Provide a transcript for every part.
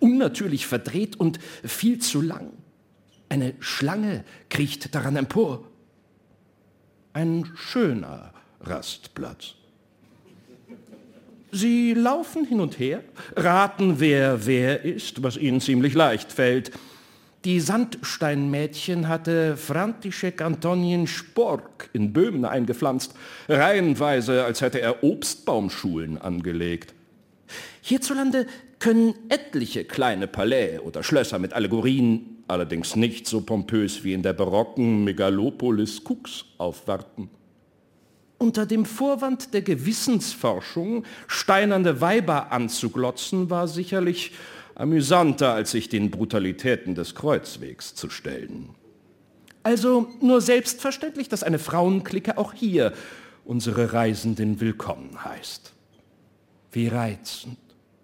unnatürlich verdreht und viel zu lang. Eine Schlange kriecht daran empor. Ein schöner Rastplatz. Sie laufen hin und her, raten, wer ist, was ihnen ziemlich leicht fällt. Die Sandsteinmädchen hatte František Antonín Špork in Böhmen eingepflanzt, reihenweise, als hätte er Obstbaumschulen angelegt. Hierzulande können etliche kleine Palais oder Schlösser mit Allegorien, allerdings nicht so pompös wie in der barocken Megalopolis Cux, aufwarten. Unter dem Vorwand der Gewissensforschung steinerne Weiber anzuglotzen, war sicherlich amüsanter, als sich den Brutalitäten des Kreuzwegs zu stellen. Also nur selbstverständlich, dass eine Frauenklicke auch hier unsere Reisenden willkommen heißt. Wie reizend.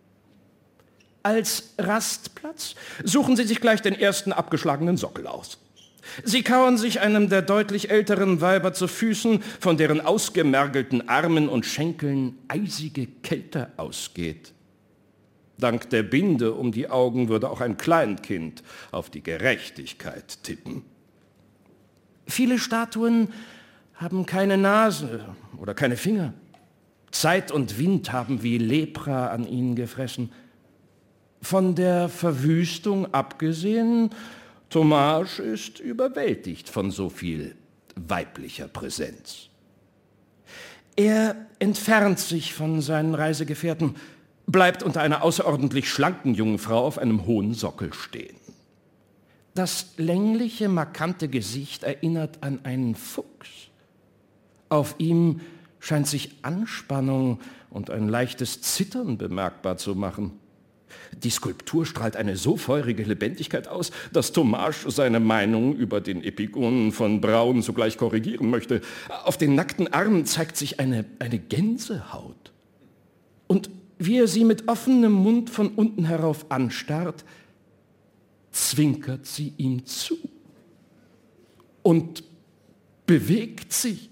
Als Rastplatz suchen Sie sich gleich den ersten abgeschlagenen Sockel aus. Sie kauern sich einem der deutlich älteren Weiber zu Füßen, von deren ausgemergelten Armen und Schenkeln eisige Kälte ausgeht. Dank der Binde um die Augen würde auch ein Kleinkind auf die Gerechtigkeit tippen. Viele Statuen haben keine Nase oder keine Finger. Zeit und Wind haben wie Lepra an ihnen gefressen. Von der Verwüstung abgesehen, Tomáš ist überwältigt von so viel weiblicher Präsenz. Er entfernt sich von seinen Reisegefährten, bleibt unter einer außerordentlich schlanken jungen Frau auf einem hohen Sockel stehen. Das längliche, markante Gesicht erinnert an einen Fuchs. Auf ihm scheint sich Anspannung und ein leichtes Zittern bemerkbar zu machen. Die Skulptur strahlt eine so feurige Lebendigkeit aus, dass Tomáš seine Meinung über den Epigonen von Braun sogleich korrigieren möchte. Auf den nackten Armen zeigt sich eine Gänsehaut. Und wie er sie mit offenem Mund von unten herauf anstarrt, zwinkert sie ihm zu und bewegt sich.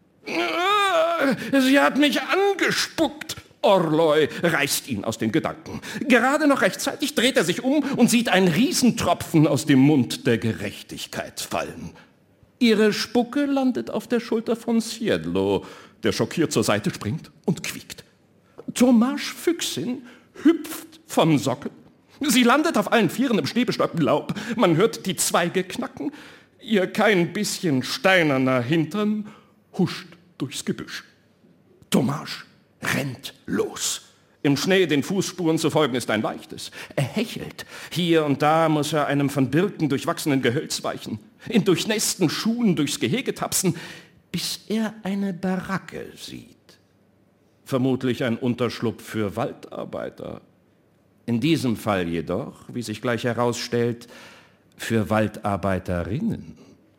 Sie hat mich angespuckt. Orloj reißt ihn aus den Gedanken. Gerade noch rechtzeitig dreht er sich um und sieht einen Riesentropfen aus dem Mund der Gerechtigkeit fallen. Ihre Spucke landet auf der Schulter von Siedlo, der schockiert zur Seite springt und quiekt. Tomáš Füchsin hüpft vom Sockel. Sie landet auf allen Vieren im schneebestäubten Laub. Man hört die Zweige knacken. Ihr kein bisschen steinerner Hintern huscht durchs Gebüsch. Tomáš rennt los. Im Schnee den Fußspuren zu folgen ist ein leichtes. Er hechelt. Hier und da muss er einem von Birken durchwachsenen Gehölz weichen, in durchnässten Schuhen durchs Gehege tapsen, bis er eine Baracke sieht. Vermutlich ein Unterschlupf für Waldarbeiter. In diesem Fall jedoch, wie sich gleich herausstellt, für Waldarbeiterinnen.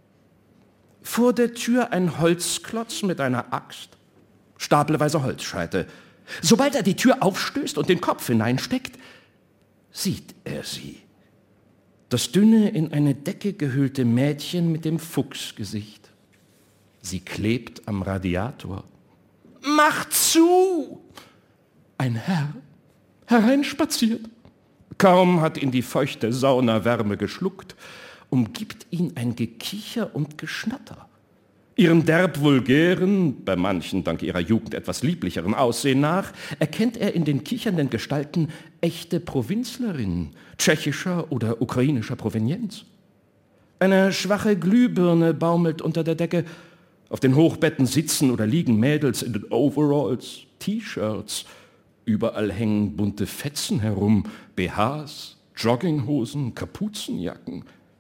Vor der Tür ein Holzklotz mit einer Axt, stapelweise Holzscheite. Sobald er die Tür aufstößt und den Kopf hineinsteckt, sieht er sie. Das dünne, in eine Decke gehüllte Mädchen mit dem Fuchsgesicht. Sie klebt am Radiator. »Mach zu!« Ein Herr hereinspaziert. Kaum hat ihn die feuchte Saunawärme geschluckt, umgibt ihn ein Gekicher und Geschnatter. Ihrem derb vulgären, bei manchen dank ihrer Jugend etwas lieblicheren Aussehen nach, erkennt er in den kichernden Gestalten echte Provinzlerinnen, tschechischer oder ukrainischer Provenienz. Eine schwache Glühbirne baumelt unter der Decke. Auf den Hochbetten sitzen oder liegen Mädels in den Overalls, T-Shirts. Überall hängen bunte Fetzen herum, BHs, Jogginghosen, Kapuzenjacken.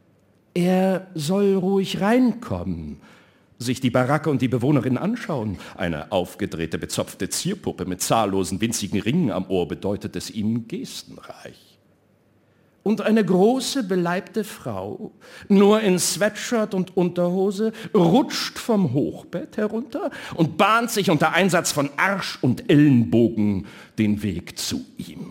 Er soll ruhig reinkommen, sich die Baracke und die Bewohnerin anschauen. Eine aufgedrehte, bezopfte Zierpuppe mit zahllosen, winzigen Ringen am Ohr bedeutet es ihm gestenreich. Und eine große, beleibte Frau, nur in Sweatshirt und Unterhose, rutscht vom Hochbett herunter und bahnt sich unter Einsatz von Arsch und Ellenbogen den Weg zu ihm.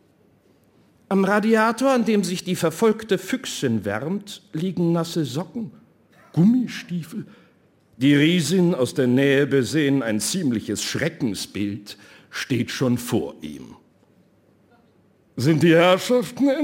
Am Radiator, an dem sich die verfolgte Füchsin wärmt, liegen nasse Socken, Gummistiefel. Die Riesin aus der Nähe besehen, ein ziemliches Schreckensbild, steht schon vor ihm. »Sind die Herrschaften